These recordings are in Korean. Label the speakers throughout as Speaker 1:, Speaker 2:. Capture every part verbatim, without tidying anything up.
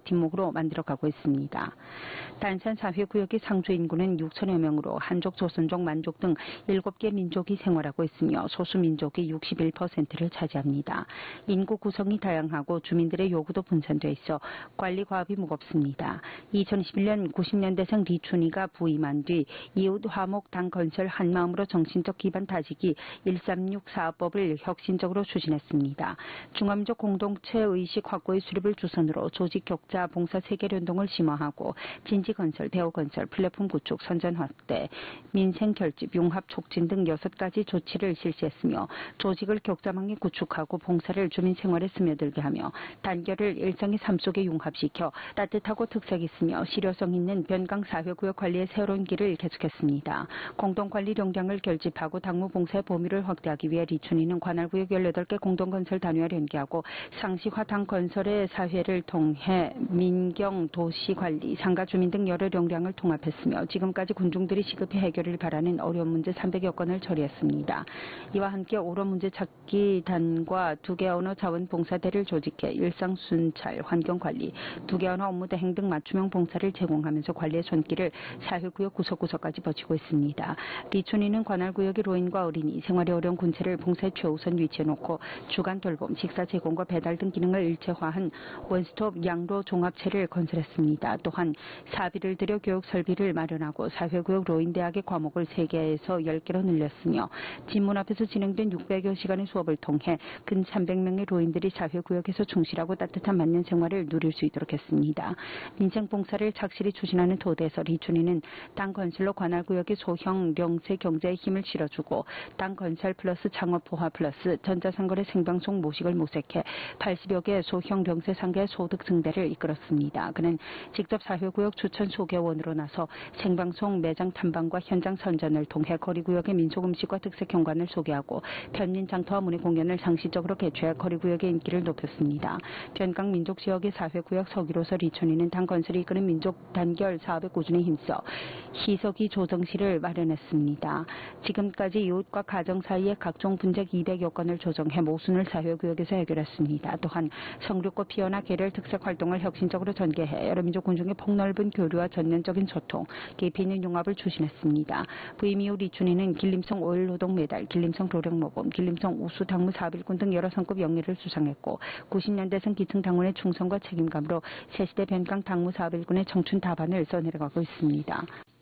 Speaker 1: 뒷목으로 만들어가고 있습니다. 단산 사회구역의 상주 인구는 육천여 명으로 한족, 조선족, 만족 등 일곱 개 민족이 생활하고 있으며 소수민족이 육십일 퍼센트를 차지합니다. 인구 구성이 다양하고 주민들의 요구도 분산돼 있어 관리 과업이 무겁습니다. 이천이십일 년 구십 년대생 리춘희가 부임한 뒤 이웃 화목 당 건설 한마음으로 정신적 기반 다지기 일삼육 사업법을 혁신적으로 추진했습니다. 중화민족 공동체 의식 확고의 수립을 주선으로 조직 격자 봉사 세계련동을 심화하고 진지건설, 대우건설, 플랫폼 구축, 선전 확대, 민생 결집, 융합 촉진 등 여섯 가지 조치를 실시했으며 조직을 격자망에 구축하고 봉사를 주민 생활에 스며들게 하며 단결을 일상의 삶 속에 융합시켜 따뜻하고 특색 있으며 실효성 있는 변강 사회구역 관리의 새로운 길을 개척했습니다. 공동관리 역량을 결집하고 당무 봉사의 범위를 확대하기 위해 리춘희는 관할구역 열여덟 개 공동건설 단위와 연계하고 상시화 당 건설의 사회를 통해 민경, 도시관리, 상가 주민 등 여러 역량을 통합했으며 지금까지 군중들이 시급히 해결을 바라는 어려운 문제 삼백여 건을 처리했습니다. 이와 함께 오로 문제 찾기 단과 두 개 언어 자원 봉사대를 조직해 일상순찰, 환경관리, 두 개 언어 업무 대행 등 맞춤형 봉사를 제공하면서 관리의 손길을 사회구역 구석구석까지 뻗치고 있습니다. 리춘희는 관할구역의 노인과 어린이, 생활이 어려운 군체를 봉사의 최우선 위치에 놓고 주간 돌봄, 식사 제공과 배달 등 기능을 일체화한 원스톱 양로 종합체를 건설했습니다. 또한 사비를 들여 교육 설비를 마련하고 사회구역 노인대학의 과목을 세 개에서 열 개로 늘렸으며 진문 앞에서 진행된 육백여 시간의 수업을 통해 근 삼백 명의 노인들이 사회구역에서 충실하고 따뜻한 만년 생활을 누릴 수 있도록 했습니다. 민생봉사를 착실히 추진하는 토대에서 리춘희는 당 건설로 관할구역의 소형 령세 경제에 힘을 실어주고 당 건설 플러스 창업 포화 플러스 전자상거래 생방송 모식을 모색해 팔십여 개 소형 령세 상가의 소득 증대를 이끌었습니다. 그는 직접 사회구역 추천 소개원으로 나서 생방송 매장 탐방과 현장 선전을 통해 거리구역의 민속음식과 특색 현관을 소개하고 편민장터와 문화 공연을 상시적으로 개최해 거리구역의 인기를 높였습니다. 변강 민족지역의 사회구역 서기로서 리춘희는 당 건설이 이끄는 민족 단결 사업에 꾸준히 힘써 희석이 조정실을 마련했습니다. 지금까지 이웃과 가정 사이의 각종 분쟁 이백여 건을 조정해 모순을 사회구역에서 해결했습니다. 또한 성륙고 피어나 계렬 특색 활동을 혁신적으로 전개해 여러 민족 군중의 폭넓은 교류와 전면적인 소통, 깊이 있는 융합을 추진했습니다. 부임 이후 리춘희는 길림성 오일 노동 메달, 길림성 도령 모범, 길림성 우수 당무 사업일꾼 등 여러 성급 영예를 수상했고 구십 년대생 기층 당원의 충성과 책임감으로 새시대 변강 당무 사업일꾼의 청춘 다반을 써내려가고 있습니다.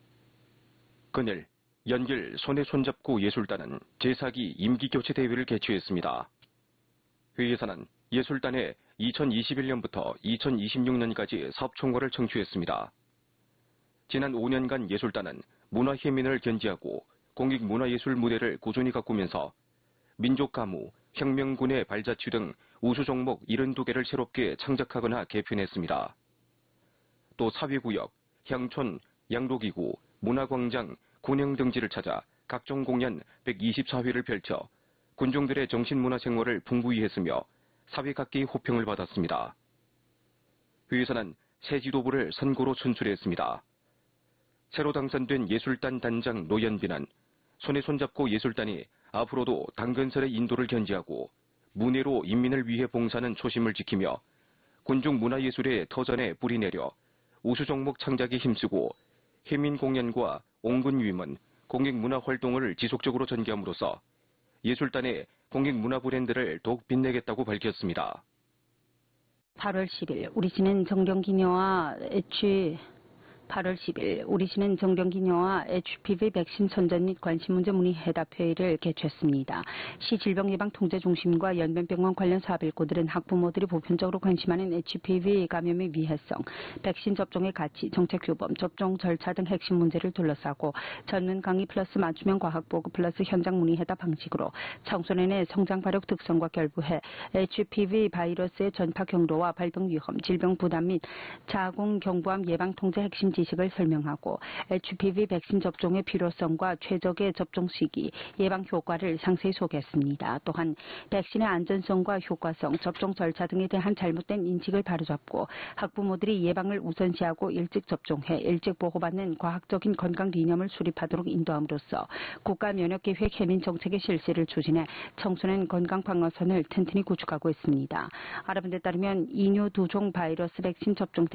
Speaker 2: 그늘 연길 손에 손잡고 예술단은 제사 기 임기교체 대회를 개최했습니다. 회의에서는 예술단의 이천이십일 년부터 이천이십육 년까지 사업총괄을 청취했습니다. 지난 오 년간 예술단은 문화희민을 견지하고 공익문화예술 무대를 꾸준히 가꾸면서 민족가무, 혁명군의 발자취 등 우수 종목 칠십이 개를 새롭게 창작하거나 개편했습니다. 또 사회구역, 향촌, 양로기구, 문화광장, 군영 등지를 찾아 각종 공연 백이십사 회를 펼쳐 군중들의 정신문화 생활을 풍부히 했으며 사회 각계의 호평을 받았습니다. 회에서는 새 지도부를 선거로 선출했습니다. 새로 당선된 예술단 단장 노연빈은 손에 손잡고 예술단이 앞으로도 당건설의 인도를 견지하고 문예로 인민을 위해 봉사하는 초심을 지키며 군중 문화예술의 터전에 뿌리 내려 우수 종목 창작에 힘쓰고 해민 공연과 옹군 위문, 공익문화 활동을 지속적으로 전개함으로써 예술단의 공익문화 브랜드를 더욱 빛내겠다고 밝혔습니다.
Speaker 1: 팔월 십일 우리 시는 정경기녀와 H 팔월 십일 우리 시는 정경기녀와 에이치피브이 백신 선전 및 관심 문제 문의 해답 회의를 개최했습니다. 시 질병예방통제중심과 연변병원 관련 사업일꾼들은 학부모들이 보편적으로 관심하는 에이치피브이 감염의 위해성, 백신 접종의 가치, 정책 규범, 접종 절차 등 핵심 문제를 둘러싸고 전문 강의 플러스 맞춤형 과학보고 플러스 현장 문의 해답 방식으로 청소년의 성장 발육 특성과 결부해 에이치피브이 바이러스의 전파 경로와 발병 위험, 질병 부담 및 자궁 경부암 예방 통제 핵심 지식을 설명하고 에이치피브이 백신 접종의 필요성과 최적의 접종 시기, 예방 효과를 상세히 소개했습니다. 또한 백신의 안전성과 효과성, 접종 절차 등에 대한 잘못된 인식을 바로잡고 학부모들이 예방을 우선시하고 일찍 접종해 일찍 보호받는 과학적인 건강 리념을 수립하도록 인도함으로써 국가면역계획 해민 정책의 실시를 추진해 청소년 건강 방어선을 튼튼히 구축하고 있습니다. 알아본 데 따르면 이뉴 두종 바이러스 백신 접종